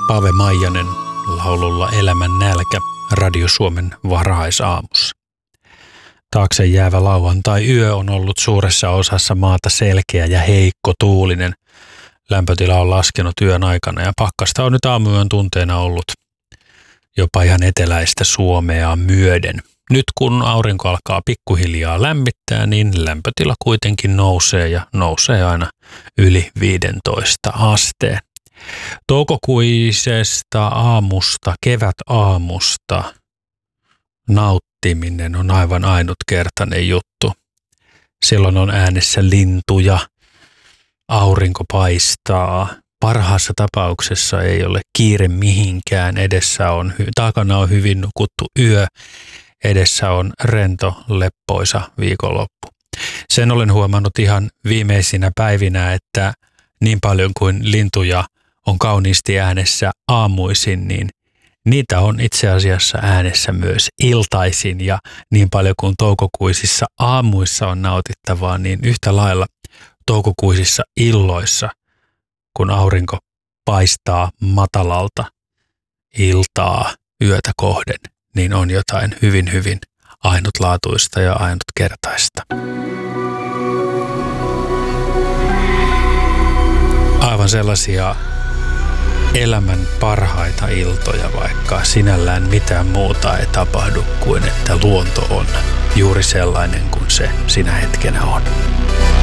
Pave Maijanen laululla Elämän nälkä Radio Suomen varhaisaamussa. Taakse jäävä lauantai-yö on ollut suuressa osassa maata selkeä ja heikko tuulinen. Lämpötila on laskenut yön aikana ja pakkasta on nyt aamuyön tunteena ollut jopa ihan eteläistä Suomea myöden. Nyt kun aurinko alkaa pikkuhiljaa lämmittää, niin lämpötila kuitenkin nousee ja nousee aina yli 15 asteen. Toukokuisesta aamusta, kevätaamusta nauttiminen on aivan ainutkertainen juttu. Silloin on äänessä lintuja, aurinko paistaa. Parhaassa tapauksessa ei ole kiire mihinkään. Takana on hyvin nukuttu yö. Edessä on rento, leppoisa viikonloppu. Sen olen huomannut ihan viimeisinä päivinä, että niin paljon kuin lintuja on kauniisti äänessä aamuisin, niin niitä on itse asiassa äänessä myös iltaisin. Ja niin paljon kuin toukokuisissa aamuissa on nautittavaa, niin yhtä lailla toukokuisissa illoissa, kun aurinko paistaa matalalta iltaa yötä kohden, niin on jotain hyvin, hyvin ainutlaatuista ja ainutkertaista. Aivan sellaisia elämän parhaita iltoja, vaikka sinällään mitään muuta ei tapahdu kuin että luonto on juuri sellainen kuin se sinä hetkenä on.